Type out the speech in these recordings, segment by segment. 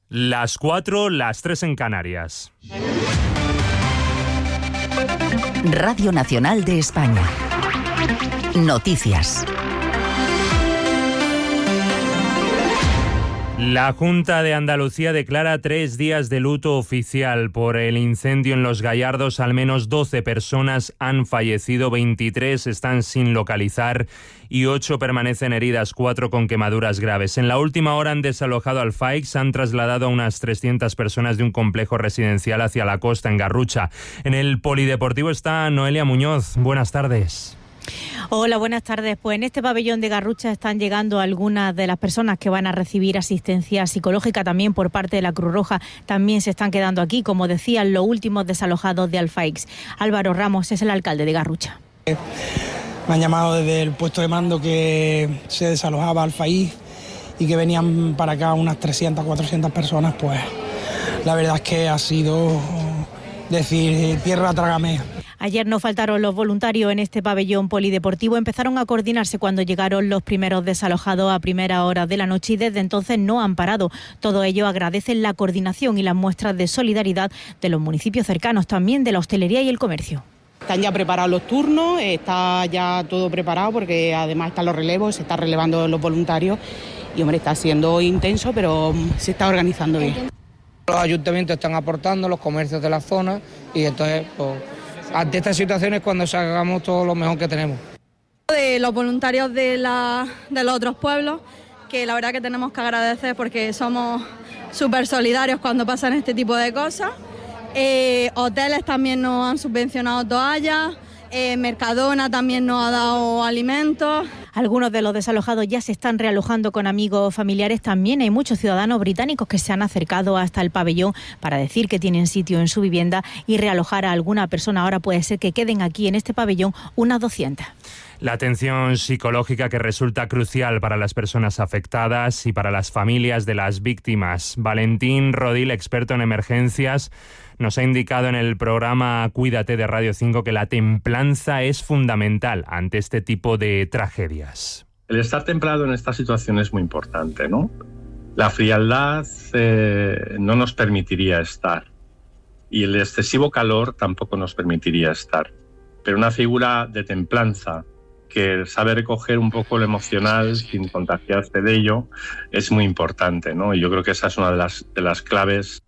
Las 4, las 3 en Canarias. Radio Nacional de España. Noticias. La Junta de Andalucía declara 3 días de luto oficial por el incendio en Los Gallardos. Al menos 12 personas han fallecido, 23 están sin localizar y 8 permanecen heridas, 4 con quemaduras graves. En la última hora han desalojado Alfaix, han trasladado a unas 300 personas de un complejo residencial hacia la costa en Garrucha. En el polideportivo está Noelia Muñoz. Buenas tardes. Hola, buenas tardes. Pues en este pabellón de Garrucha están llegando algunas de las personas que van a recibir asistencia psicológica también por parte de la Cruz Roja. También se están quedando aquí, como decían, los últimos desalojados de Alfaix. Álvaro Ramos es el alcalde de Garrucha. Me han llamado desde el puesto de mando que se desalojaba Alfaix y que venían para acá unas 300, 400 personas. Pues la verdad es que ha sido decir tierra trágame. Ayer no faltaron los voluntarios en este pabellón polideportivo. Empezaron a coordinarse cuando llegaron los primeros desalojados a primera hora de la noche y desde entonces no han parado. Todo ello agradecen la coordinación y las muestras de solidaridad de los municipios cercanos, también de la hostelería y el comercio. Están ya preparados los turnos, está ya todo preparado porque además están los relevos, se están relevando los voluntarios y hombre, está siendo intenso, pero se está organizando bien. Los ayuntamientos están aportando, los comercios de la zona y entonces pues, ante estas situaciones cuando sacamos todo lo mejor que tenemos. De los voluntarios de los otros pueblos, que la verdad que tenemos que agradecer porque somos súper solidarios cuando pasan este tipo de cosas. Hoteles también nos han subvencionado toallas, Mercadona también nos ha dado alimentos. Algunos de los desalojados ya se están realojando con amigos familiares. También hay muchos ciudadanos británicos que se han acercado hasta el pabellón para decir que tienen sitio en su vivienda y realojar a alguna persona. Ahora puede ser que queden aquí en este pabellón unas 200. La atención psicológica que resulta crucial para las personas afectadas y para las familias de las víctimas. Valentín Rodil, experto en emergencias, nos ha indicado en el programa Cuídate de Radio 5 que la templanza es fundamental ante este tipo de tragedias. El estar templado en esta situación es muy importante, ¿no? La frialdad no nos permitiría estar y el excesivo calor tampoco nos permitiría estar. Pero una figura de templanza que sabe recoger un poco lo emocional sin contagiarse de ello es muy importante, ¿no? Y yo creo que esa es una de las claves.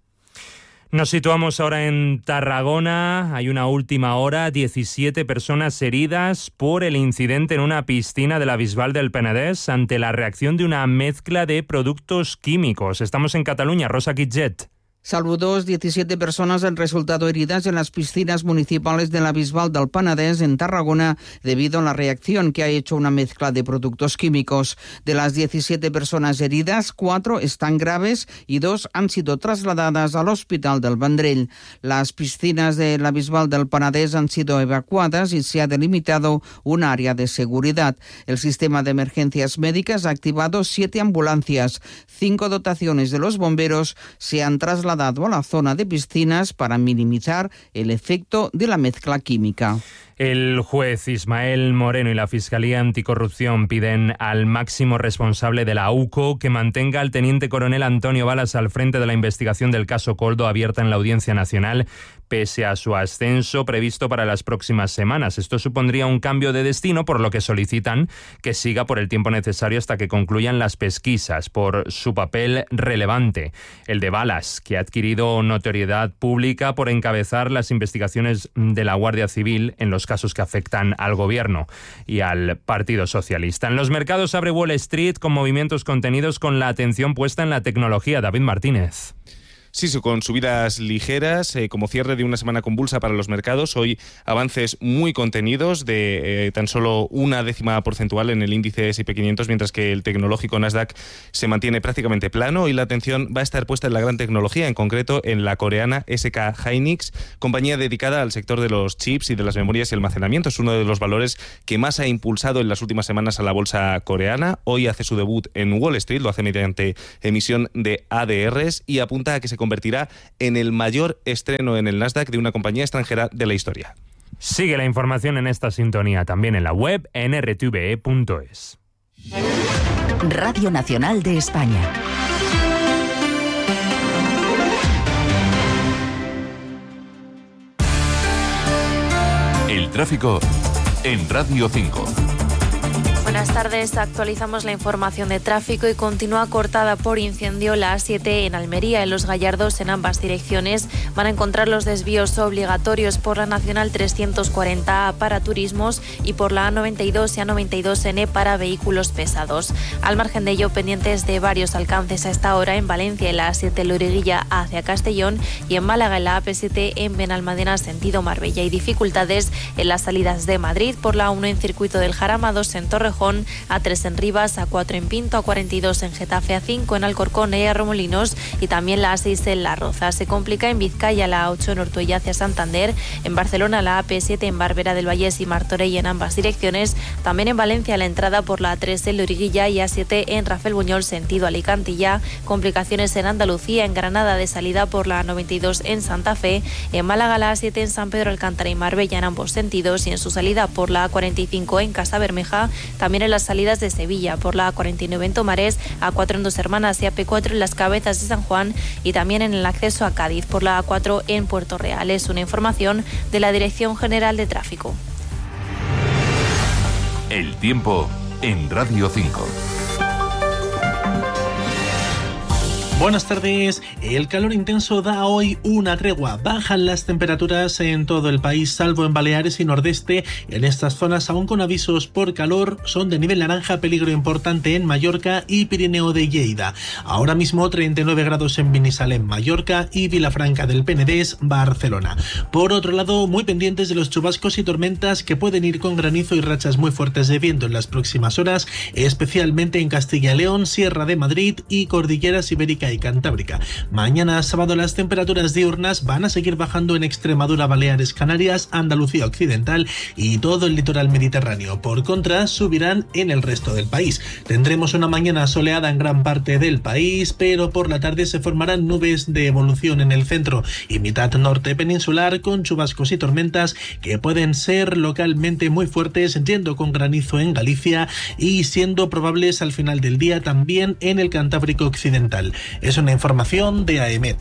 Nos situamos ahora en Tarragona. Hay una última hora, 17 personas heridas por el incidente en una piscina de la Bisbal del Penedès ante la reacción de una mezcla de productos químicos. Estamos en Cataluña, Rosa Quitget. Salvo 17 personas han resultado heridas en las piscinas municipales de la Bisbal del Penedès en Tarragona debido a la reacción que ha hecho una mezcla de productos químicos. De las 17 personas heridas, 4 están graves y 2 han sido trasladadas al Hospital del Vendrell. Las piscinas de la Bisbal del Penedès han sido evacuadas y se ha delimitado un área de seguridad. El sistema de emergencias médicas ha activado 7 ambulancias. 5 dotaciones de los bomberos se han trasladado a la zona de piscinas para minimizar el efecto de la mezcla química. El juez Ismael Moreno y la Fiscalía Anticorrupción piden al máximo responsable de la UCO que mantenga al teniente coronel Antonio Balas al frente de la investigación del caso Koldo abierta en la Audiencia Nacional, pese a su ascenso previsto para las próximas semanas. Esto supondría un cambio de destino, por lo que solicitan que siga por el tiempo necesario hasta que concluyan las pesquisas por su papel relevante. El de Balas, que ha adquirido notoriedad pública por encabezar las investigaciones de la Guardia Civil en los casos que afectan al gobierno y al Partido Socialista. En los mercados abre Wall Street con movimientos contenidos con la atención puesta en la tecnología. David Martínez. Sí, con subidas ligeras, como cierre de una semana convulsa para los mercados. Hoy avances muy contenidos de tan solo 0,1 porcentual en el índice S&P 500, mientras que el tecnológico Nasdaq se mantiene prácticamente plano y la atención va a estar puesta en la gran tecnología, en concreto en la coreana SK Hynix, compañía dedicada al sector de los chips y de las memorias y almacenamiento. Es uno de los valores que más ha impulsado en las últimas semanas a la bolsa coreana. Hoy hace su debut en Wall Street, lo hace mediante emisión de ADRs y apunta a que se convertirá en el mayor estreno en el Nasdaq de una compañía extranjera de la historia. Sigue la información en esta sintonía, también en la web nrtve.es. Radio Nacional de España. tráfico en Radio 5. Buenas tardes, actualizamos la información de tráfico y continúa cortada por incendio la A7 en Almería. En Los Gallardos, en ambas direcciones, van a encontrar los desvíos obligatorios por la Nacional 340A para turismos y por la A92 y A92N para vehículos pesados. Al margen de ello, pendientes de varios alcances a esta hora en Valencia, en la A7 Loriguilla hacia Castellón, y en Málaga, en la AP7 en Benalmádena sentido Marbella. Y dificultades en las salidas de Madrid por la A1 en Circuito del Jarama, A2 en Torrejón, A3 en Rivas, A4 en Pinto, A42 en Getafe, A5 en Alcorcón y Arremolinos, y también la A6 en La Roza. Se complica en Vizcaya, la A8 en Ortuella hacia Santander, en Barcelona la AP7 en Barbera del Vallés y Martorell en ambas direcciones, también en Valencia la entrada por la A3 en Loriguilla y A7 en Rafael Buñol sentido Alicante. Ya complicaciones en Andalucía, en Granada de salida por la A92 en Santa Fe, en Málaga la A7 en San Pedro Alcántara y Marbella en ambos sentidos, y en su salida por la A45 en Casa Bermeja, también en las salidas de Sevilla por la A49 en Tomares, A4 en Dos Hermanas y AP4 en Las Cabezas de San Juan, y también en el acceso a Cádiz por la A4 en Puerto Real. Es una información de la Dirección General de Tráfico. El tiempo en Radio 5. Buenas tardes. El calor intenso da hoy una tregua. Bajan las temperaturas en todo el país, salvo en Baleares y Nordeste. En estas zonas, aún con avisos por calor, son de nivel naranja, peligro importante en Mallorca y Pirineo de Lleida. Ahora mismo 39 grados en Binissalem, Mallorca, y Vilafranca del Penedés, Barcelona. Por otro lado, muy pendientes de los chubascos y tormentas que pueden ir con granizo y rachas muy fuertes de viento en las próximas horas, especialmente en Castilla y León, Sierra de Madrid y Cordilleras Ibérica y Cantábrica. Mañana sábado las temperaturas diurnas van a seguir bajando en Extremadura, Baleares, Canarias, Andalucía Occidental y todo el litoral mediterráneo. Por contra, subirán en el resto del país. Tendremos una mañana soleada en gran parte del país, pero por la tarde se formarán nubes de evolución en el centro y mitad norte peninsular, con chubascos y tormentas que pueden ser localmente muy fuertes, yendo con granizo en Galicia y siendo probables al final del día también en el Cantábrico Occidental. Es una información de AEMET.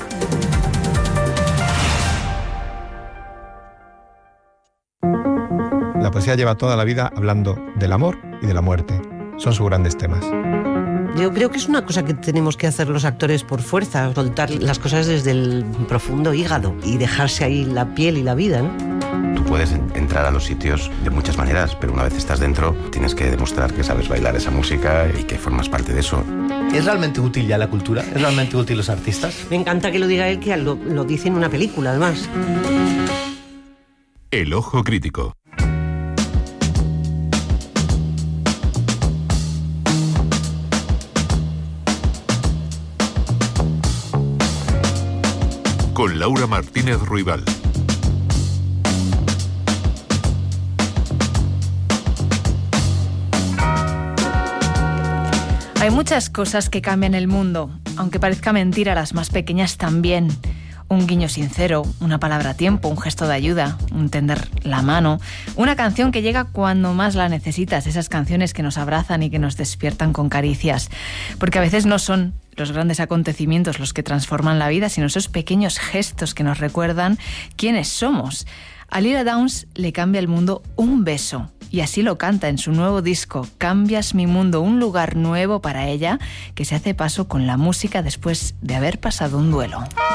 La poesía lleva toda la vida hablando del amor y de la muerte. Son sus grandes temas. Yo creo que es una cosa que tenemos que hacer los actores por fuerza, soltar las cosas desde el profundo hígado y dejarse ahí la piel y la vida, ¿no? Tú puedes entrar a los sitios de muchas maneras, pero una vez estás dentro tienes que demostrar que sabes bailar esa música y que formas parte de eso. ¿Es realmente útil ya la cultura? ¿Es realmente útil los artistas? Me encanta que lo diga él, que lo dice en una película, además. El ojo crítico. Con Laura Martínez Ruibal. Hay muchas cosas que cambian el mundo, aunque parezca mentira, las más pequeñas también. Un guiño sincero, una palabra a tiempo, un gesto de ayuda, un tender la mano, una canción que llega cuando más la necesitas, esas canciones que nos abrazan y que nos despiertan con caricias. Porque a veces no son los grandes acontecimientos los que transforman la vida, sino esos pequeños gestos que nos recuerdan quiénes somos. A Lila Downs le cambia el mundo un beso, y así lo canta en su nuevo disco, Cambias mi mundo, un lugar nuevo para ella, que se hace paso con la música después de haber pasado un duelo.